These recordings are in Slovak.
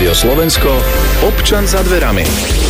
Rádio Slovensko, občan za dverami.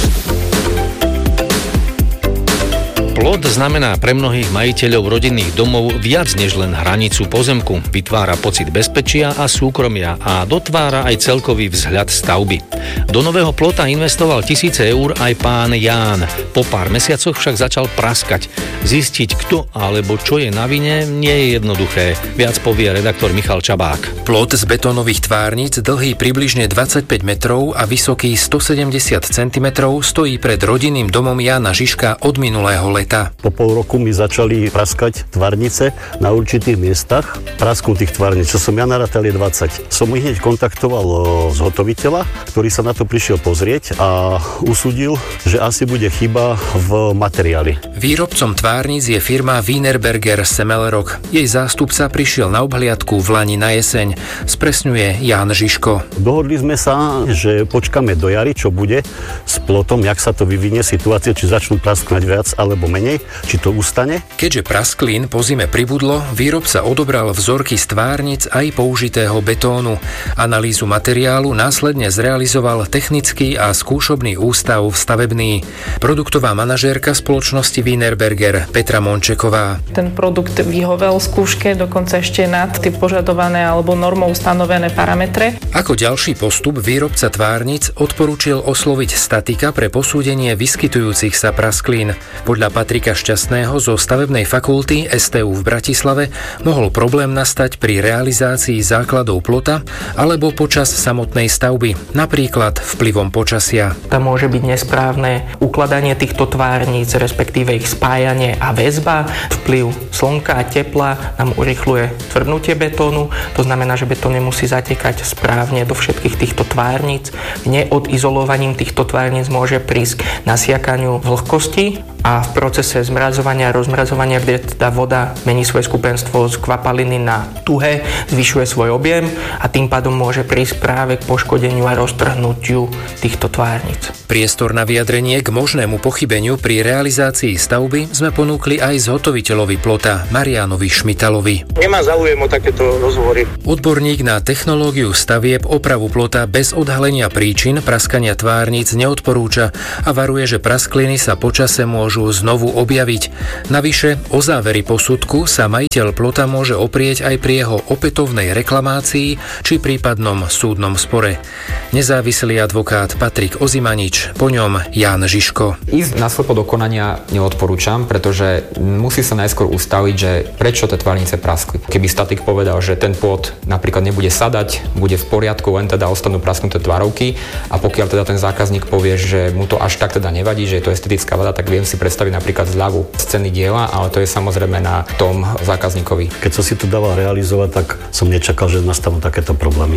Plot znamená pre mnohých majiteľov rodinných domov viac než len hranicu pozemku. Vytvára pocit bezpečia a súkromia a dotvára aj celkový vzhľad stavby. Do nového plota investoval tisíce eur aj pán Ján. Po pár mesiacoch však začal praskať. Zistiť, kto alebo čo je na vine, nie je jednoduché. Viac povie redaktor Michal Čabák. Plot z betónových tvárnic, dlhý približne 25 metrov a vysoký 170 cm, stojí pred rodinným domom Jána Žižka od minulého leta. Po pol roku mi začali praskať tvárnice na určitých miestach. Prasknutých tvárnic, čo som ja narátal, je 20. Som hneď kontaktoval zhotoviteľa, ktorý sa na to prišiel pozrieť a usúdil, že asi bude chyba v materiáli. Výrobcom tvárnic je firma Wienerberger Semmelrock. Jej zástupca prišiel na obhliadku v lani na jeseň. Spresňuje Ján Žižko. Dohodli sme sa, že počkáme do jary, čo bude s plotom, jak sa to vyvinie situácia, či začnú prasknúť viac alebo menej, či to ustane. Keďže prasklín po zime pribudlo, výrobca odobral vzorky z tvárnic aj použitého betónu. Analýzu materiálu následne zrealizoval technický a skúšobný ústav stavebný. Produktová manažérka spoločnosti Wienerberger Petra Mončeková. Ten produkt vyhovel skúške, dokonca ešte nad tie požadované alebo normou stanovené parametre. Ako ďalší postup výrobca tvárnic odporúčil osloviť statika pre posúdenie vyskytujúcich sa prasklín. Podľa Patrika Šťastného zo stavebnej fakulty STU v Bratislave mohol problém nastať pri realizácii základov plota alebo počas samotnej stavby, napríklad vplyvom počasia. Tam môže byť nesprávne ukladanie týchto tvárnic, respektíve ich spájanie a väzba. Vplyv slnka a tepla nám urychľuje tvrdnutie betónu, to znamená, že betón nemusí zatekať správne do všetkých týchto tvárnic. Neodizolovaním týchto tvárnic môže prísť k nasiakaniu vlhkosti a v procese zmrazovania a rozmrazovania, kde teda voda mení svoje skupenstvo z kvapaliny na tuhé, zvyšuje svoj objem a tým pádom môže prísť práve k poškodeniu a roztrhnutiu týchto tvárnic. Priestor na vyjadrenie k možnému pochybeniu pri realizácii stavby sme ponúkli aj zhotoviteľovi plota Marianovi Šmitalovi. Nemá záujem o takéto rozhovory. Odborník na technológiu stavieb opravu plota bez odhalenia príčin praskania tvárnic neodporúča a varuje, že praskliny sa počase môžu znovu objaviť. Navyše, o závery posudku sa majiteľ plota môže oprieť aj pri jeho opätovnej reklamácii či prípadnom súdnom spore. Nezávislý advokát Patrik Ozimanič, po ňom Ján Žižko. Ísť na slepo do konania neodporúčam, pretože musí sa najskôr ustaviť, že prečo tie tvárnice praskli. Keby statik povedal, že ten plot napríklad nebude sadať, bude v poriadku, len teda ostanú prasknuté tvarovky a pokiaľ teda ten zákazník povie, že mu to až tak teda nevadí, že je to estetická vada, tak viem si predstaviť napríklad zľavu z ceny diela, ale to je samozrejme na tom zákazníkovi. Keď som si to dával realizovať, tak som nečakal, že nastanú takéto problémy.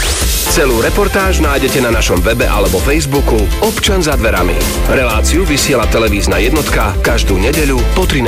Celú reportáž nájdete na našom webe alebo Facebooku Občan za dverami. Reláciu vysiela televízna jednotka každú nedeľu po 13.